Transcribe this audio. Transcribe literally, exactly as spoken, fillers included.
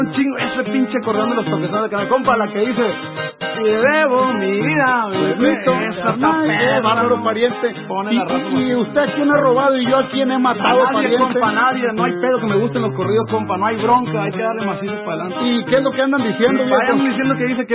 Un chingo ese pinche acordeón de los toquesones que me compa, la que dice si debo mi vida, Bebito, esa nadie, bárbaro pariente. Pone Y, la raza, y usted a quién ha robado y yo a quién he matado, a nadie, pariente. compa, nadie, no hay pedo que me gusten los corridos, compa, no hay bronca, hay que darle macizo para adelante. ¿Y qué es lo que andan diciendo, viejo? Vayan diciendo que dice que